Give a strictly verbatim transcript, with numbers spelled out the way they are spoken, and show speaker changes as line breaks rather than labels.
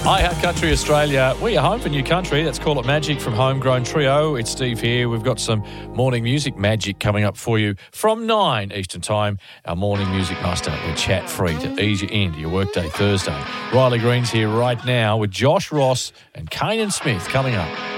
Hi, Hat Country Australia. We are home for new country. Let's call it magic from Homegrown Trio. It's Steve here. We've got some morning music magic coming up for you from nine Eastern Time. Our morning music muster. We're chat free to ease you into your workday Thursday. Riley Green's here right now with Josh Ross and Kanan Smith coming up.